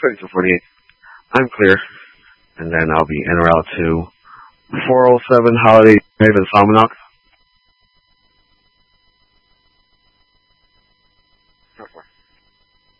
2248. I'm clear. And then I'll be en route to 407 Holiday Drive in Salmonok.